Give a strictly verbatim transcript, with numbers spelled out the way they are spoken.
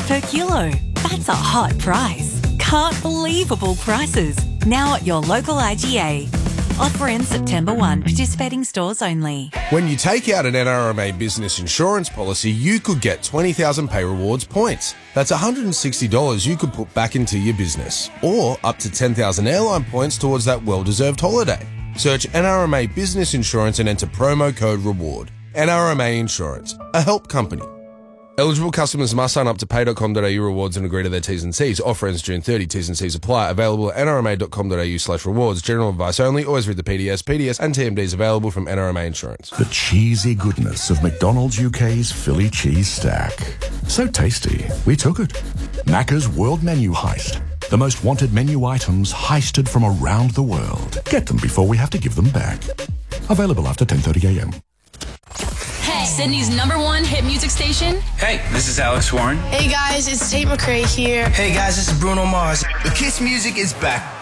per kilo. That's a hot price. Can't believable prices. Now at your local I G A. Offer ends September first. Participating stores only. When you take out an N R M A business insurance policy, you could get twenty thousand Pay Rewards points. That's one hundred sixty dollars you could put back into your business. Or up to ten thousand airline points towards that well-deserved holiday. Search N R M A Business Insurance and enter promo code REWARD. N R M A Insurance, a help company. Eligible customers must sign up to pay dot com dot a u rewards and agree to their T's and C's. Offer ends June thirtieth. T's and C's apply. Available at n r m a dot com dot a u slash rewards. General advice only. Always read the P D S. P D S and T M Ds available from N R M A Insurance. The cheesy goodness of McDonald's U K's Philly cheese stack. So tasty, we took it. Macca's World Menu Heist. The most wanted menu items heisted from around the world. Get them before we have to give them back. Available after ten thirty a m. Hey, Sydney's number one hit music station. Hey, this is Alex Warren. Hey guys, it's Tate McRae here. Hey guys, this is Bruno Mars. The Kiss music is back.